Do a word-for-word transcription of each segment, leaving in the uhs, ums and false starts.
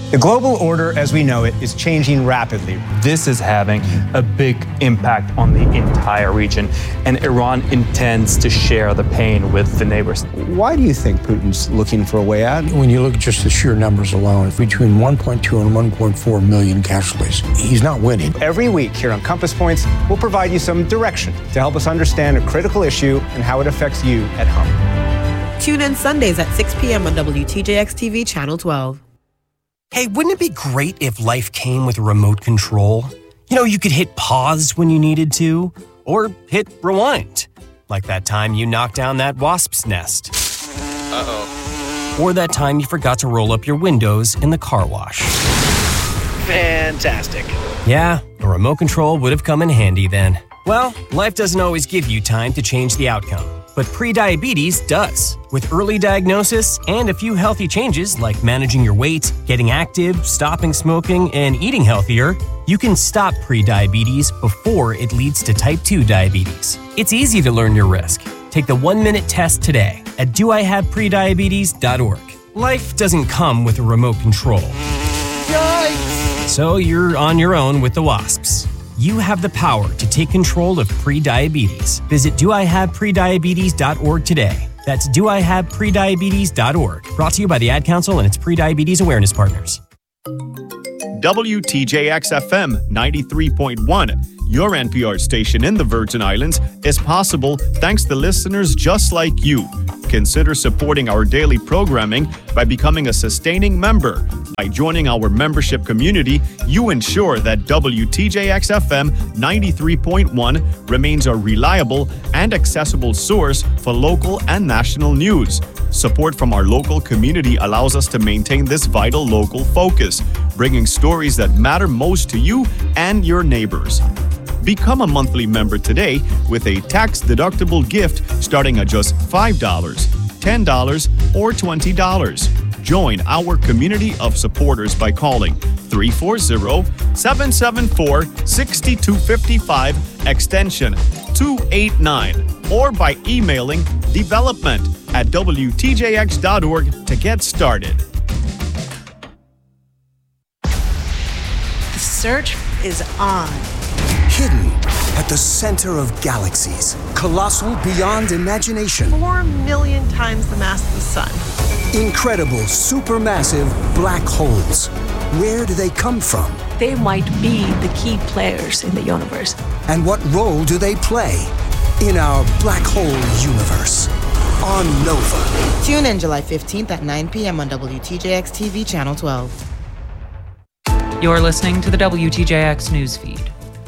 The global order as we know it is changing rapidly. This is having a big impact on the entire region, and Iran intends to share the pain with the neighbors. Why do you think Putin's looking for a way out? When you look at just the sheer numbers alone, between one point two and one point four million casualties, he's not winning. Every week here on Compass Points, we'll provide you some direction to help us understand a critical issue and how it affects you at home. Tune in Sundays at six p.m. on W T J X T V Channel twelve. Hey, wouldn't it be great if life came with a remote control? You know, you could hit pause when you needed to, or hit rewind. Like that time you knocked down that wasp's nest. Uh-oh. Or that time you forgot to roll up your windows in the car wash. Fantastic. Yeah, a remote control would have come in handy then. Well, life doesn't always give you time to change the outcome. But prediabetes does. With early diagnosis and a few healthy changes like managing your weight, getting active, stopping smoking, and eating healthier, you can stop prediabetes before it leads to type two diabetes. It's easy to learn your risk. Take the one-minute test today at do I have prediabetes dot org. Life doesn't come with a remote control. Yikes! So you're on your own with the wasps. You have the power to take control of prediabetes. Visit do I have prediabetes dot org today. That's do I have prediabetes dot org. Brought to you by the Ad Council and its prediabetes awareness partners. W T J X F M ninety-three point one, your N P R station in the Virgin Islands, is possible thanks to listeners just like you. Consider supporting our daily programming by becoming a sustaining member. By joining our membership community, you ensure that W T J X F M ninety-three point one remains a reliable and accessible source for local and national news. Support from our local community allows us to maintain this vital local focus, bringing stories that matter most to you and your neighbors. Become a monthly member today with a tax-deductible gift starting at just five dollars, ten dollars, or twenty dollars. Join our community of supporters by calling three four zero, seven seven four, six two five five extension two eight nine or by emailing development at W T J X dot org to get started. The search is on. Hidden at the center of galaxies, colossal beyond imagination. Four million times the mass of the sun. Incredible, supermassive black holes. Where do they come from? They might be the key players in the universe. And what role do they play in our black hole universe? On Nova. Tune in July fifteenth at nine p.m. on W T J X T V Channel twelve. You're listening to the W T J X newsfeed.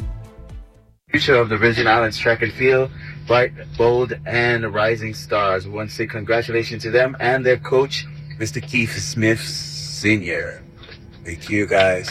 Future of the Virgin Islands track and field, bright, bold, and rising stars. We want to say congratulations to them and their coach, Mister Keith Smith Senior Thank you, guys.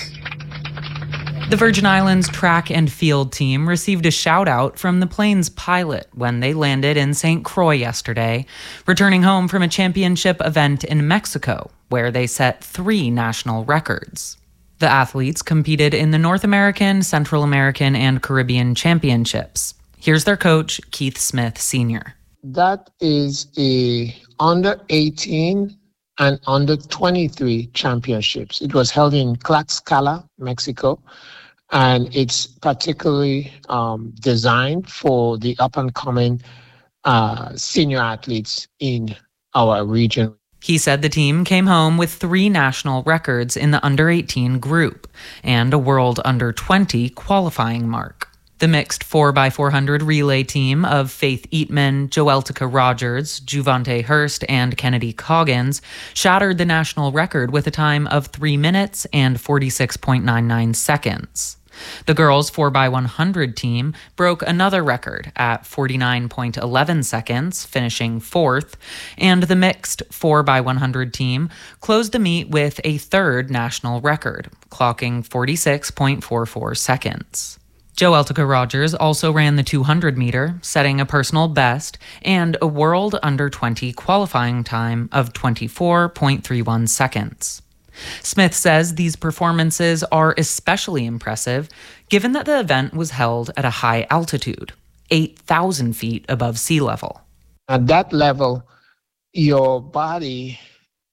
The Virgin Islands track and field team received a shout-out from the plane's pilot when they landed in Saint Croix yesterday, returning home from a championship event in Mexico, where they set three national records. The athletes competed in the North American, Central American, and Caribbean Championships. Here's their coach, Keith Smith Senior That is a under eighteen and under twenty-three championships. It was held in Tlaxcala, Mexico, and it's particularly um, designed for the up-and-coming uh, senior athletes in our region. He said the team came home with three national records in the under eighteen group and a world under twenty qualifying mark. The mixed four by four hundred relay team of Faith Eatman, Joeltica Rogers, Juvante Hurst, and Kennedy Coggins shattered the national record with a time of three minutes and forty-six point nine nine seconds. The girls' four by one hundred team broke another record at forty-nine point one one seconds, finishing fourth, and the mixed four by one hundred team closed the meet with a third national record, clocking forty-six point four four seconds. Joeltica Rogers also ran the two hundred meter, setting a personal best and a world under twenty qualifying time of twenty-four point three one seconds. Smith says these performances are especially impressive given that the event was held at a high altitude, eight thousand feet above sea level. At that level, your body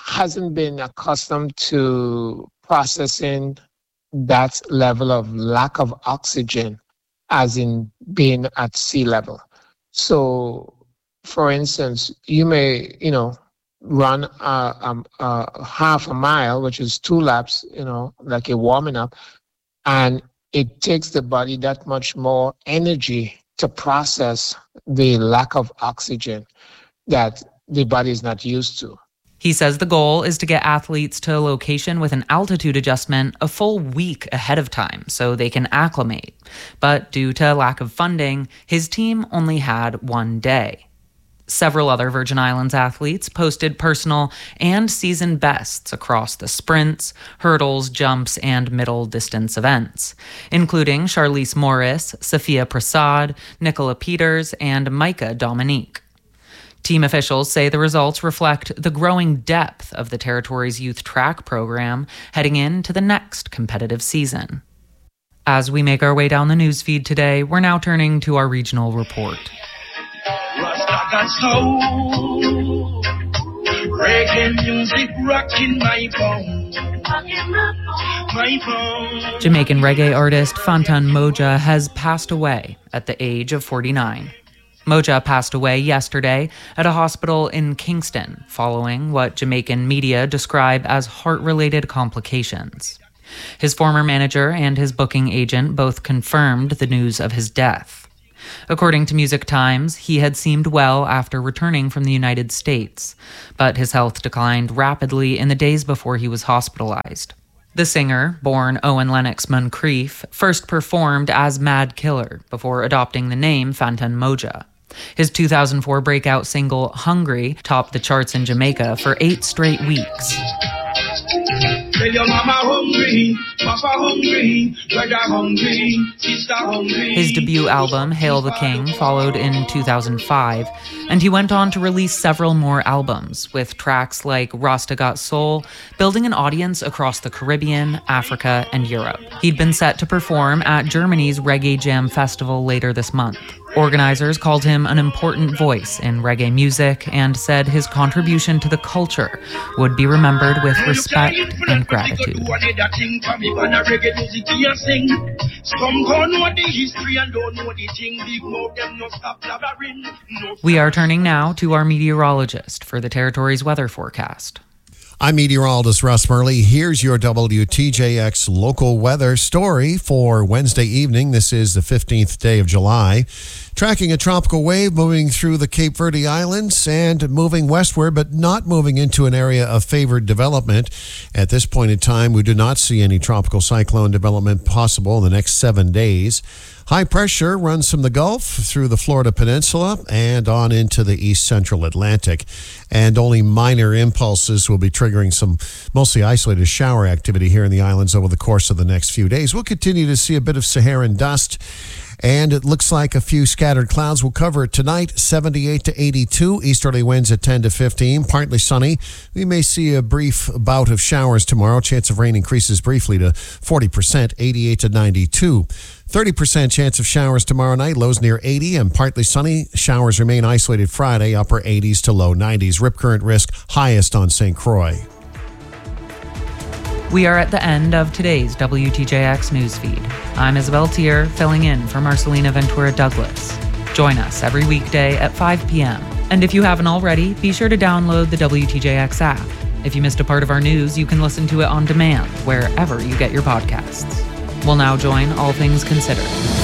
hasn't been accustomed to processing that level of lack of oxygen as in being at sea level. So, for instance, you may, you know, run a, a, a half a mile, which is two laps, you know, like a warming up, and it takes the body that much more energy to process the lack of oxygen that the body is not used to. He says the goal is to get athletes to a location with an altitude adjustment a full week ahead of time so they can acclimate. But due to lack of funding, his team only had one day. Several other Virgin Islands athletes posted personal and season bests across the sprints, hurdles, jumps, and middle distance events, including Charlize Morris, Sophia Prasad, Nicola Peters, and Micah Dominique. Team officials say the results reflect the growing depth of the territory's youth track program heading into the next competitive season. As we make our way down the newsfeed today, we're now turning to our regional report. Reggae music rocking my bones. Jamaican reggae artist Fantan Mojah has passed away at the age of forty-nine. Mojah passed away yesterday at a hospital in Kingston following what Jamaican media describe as heart-related complications. His former manager and his booking agent both confirmed the news of his death. According to Music Times, he had seemed well after returning from the United States, but his health declined rapidly in the days before he was hospitalized. The singer, born Owen Lennox Moncrief, first performed as Mad Killer before adopting the name Fantan Mojah. His two thousand four breakout single, Hungry, topped the charts in Jamaica for eight straight weeks. Tell your mama hungry, papa hungry, brother hungry, sister hungry. His debut album, Hail the King, followed in two thousand five, and he went on to release several more albums, with tracks like Rasta Got Soul, building an audience across the Caribbean, Africa, and Europe. He'd been set to perform at Germany's Reggae Jam Festival later this month. Organizers called him an important voice in reggae music and said his contribution to the culture would be remembered with respect and gratitude. We are turning now to our meteorologist for the territory's weather forecast. I'm meteorologist Russ Murley. Here's your W T J X local weather story for Wednesday evening. This is the fifteenth day of July. Tracking a tropical wave moving through the Cape Verde Islands and moving westward, but not moving into an area of favored development. At this point in time, we do not see any tropical cyclone development possible in the next seven days. High pressure runs from the Gulf through the Florida Peninsula and on into the east central Atlantic. And only minor impulses will be triggering some mostly isolated shower activity here in the islands over the course of the next few days. We'll continue to see a bit of Saharan dust, and it looks like a few scattered clouds will cover it tonight, seventy-eight to eighty-two, easterly winds at ten to fifteen, partly sunny. We may see a brief bout of showers tomorrow. Chance of rain increases briefly to forty percent, eighty-eight to ninety-two. thirty percent chance of showers tomorrow night, lows near eighty, and partly sunny. Showers remain isolated Friday, upper eighties to low nineties. Rip current risk highest on Saint Croix. We are at the end of today's W T J X newsfeed. I'm Isabel Tier, filling in for Marcelina Ventura Douglas. Join us every weekday at five p.m. And if you haven't already, be sure to download the W T J X app. If you missed a part of our news, you can listen to it on demand wherever you get your podcasts. We'll now join All Things Considered.